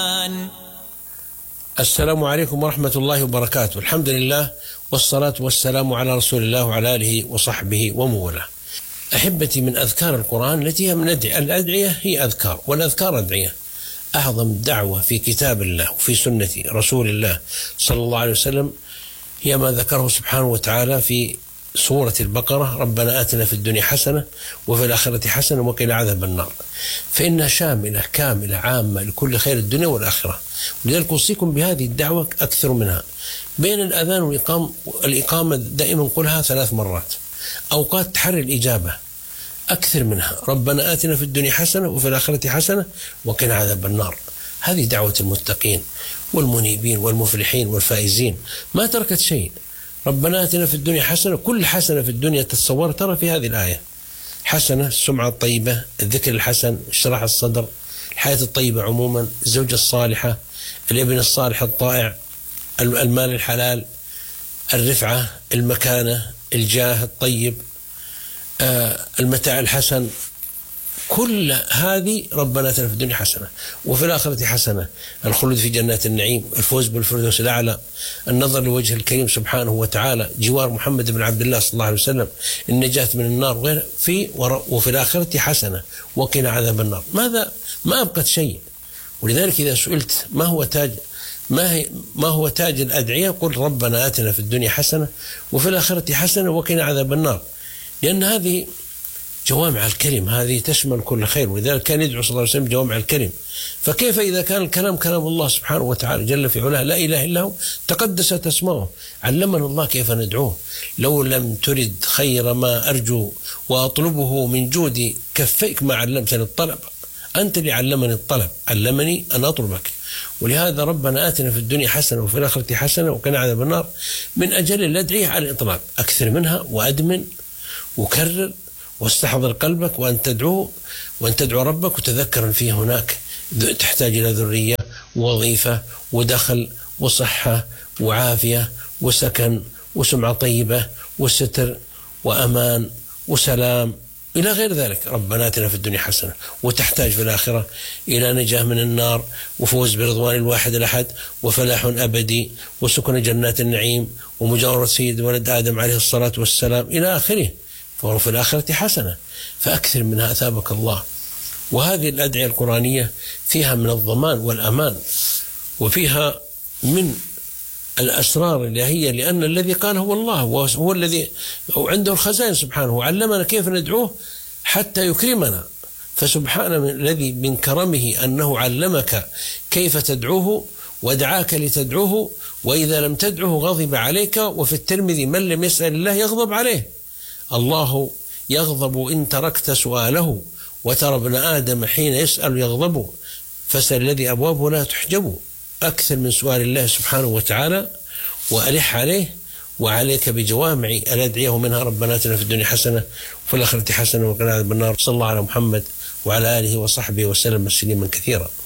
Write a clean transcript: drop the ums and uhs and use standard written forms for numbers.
السلام عليكم ورحمة الله وبركاته. الحمد لله والصلاة والسلام على رسول الله وعلى آله وصحبه وموله. أحبتي، من أذكار القرآن التي هي من الأدعية هي أذكار، والأذكار أدعية. أعظم دعوة في كتاب الله وفي سنة رسول الله صلى الله عليه وسلم هي ما ذكره سبحانه وتعالى في سورة البقرة: ربنا آتنا في الدنيا حسنة وفي الآخرة حسنة وقنا عذاب النار. فإنها شاملة كاملة عامة لكل خير الدنيا والآخرة. ولذلك أوصيكم بهذه الدعوة أكثر منها. بين الأذان والإقامة دائما قلها 3 مرات. أوقات تحري الإجابة أكثر منها: ربنا آتنا في الدنيا حسنة وفي الآخرة حسنة وقنا عذاب النار. هذه دعوة المتقين والمنيبين والمفلحين والفائزين، ما تركت شيء. ربنا آتنا في الدنيا حسنة، كل حسنة في الدنيا تتصور ترى في هذه الآية. حسنة، السمعة الطيبة، الذكر الحسن، اشراح الصدر، الحياة الطيبة عموما، الزوجة الصالحة، الابن الصالح الطائع، المال الحلال، الرفعة، المكانة، الجاه الطيب، المتاع الحسن. كل هذه ربنا آتنا في الدنيا حسنة وفي الآخرة حسنة، الخلود في جنات النعيم، الفوز بالفردوس الأعلى، النظر لوجه الكريم سبحانه وتعالى، جوار محمد بن عبد الله صلى الله عليه وسلم، النجاة من النار وغيره. وفي الآخرة حسنة وقنا عذاب النار. ماذا؟ ما أبقت شيء. ولذلك إذا سئلت ما هو تاج الأدعية، قل ربنا آتنا في الدنيا حسنة وفي الآخرة حسنة وقنا عذاب النار، لأن هذه جوامع الكلم، هذه تشمل كل خير. ولذلك كان يدعو صلى الله عليه وسلم جوامع الكلم. فكيف إذا كان الكلام كلام الله سبحانه وتعالى جل في علاه، لا إله إلا هو، تقدست أسماؤه، علمنا الله كيف ندعوه. لو لم ترد خير ما أرجو وأطلبه من جودي كفيك ما علمتني الطلب. أنت اللي علمني الطلب، علمني أن أطلبك. ولهذا ربنا آتنا في الدنيا حسنة وفي الآخرة حسنة وقنا عذاب النار من أجل الأدعية على الإطلاق. أكثر منها وأدمن وكرر واستحضر قلبك وأن تدعوه، وأن تدعو ربك، وتذكر أن فيه هناك تحتاج إلى ذرية ووظيفة ودخل وصحة وعافية وسكن وسمعة طيبة وستر وأمان وسلام إلى غير ذلك. ربنا آتنا في الدنيا حسنة، وتحتاج في الآخرة إلى نجاة من النار وفوز برضوان الواحد الأحد وفلاح أبدي وسكن جنات النعيم ومجاورة سيد ولد آدم عليه الصلاة والسلام إلى آخره. وفي الآخرة حسنة. فأكثر منها أثابك الله. وهذه الأدعية القرآنية فيها من الضمان والأمان، وفيها من الأسرار الإلهية، لأن الذي قال هو الله، وهو الذي عنده الخزائن سبحانه، وعلمنا كيف ندعوه حتى يكرمنا. فسبحان الذي من كرمه أنه علمك كيف تدعوه ودعاك لتدعوه، وإذا لم تدعوه غضب عليك. وفي الترمذي: من لم يسأل الله يغضب عليه. الله يغضب إن تركت سؤاله، وترى ابن آدم حين يسأل يغضب، فاسأل الذي أبوابه لا تحجب. أكثر من سؤال الله سبحانه وتعالى وألح عليه، وعليك بجوامع الأدعية، ومنها ربنا آتنا في الدنيا حسنة وفي الآخرة حسنة وقنا عذاب النار. صلى الله على محمد وعلى آله وصحبه وسلم تسليما كثيرا.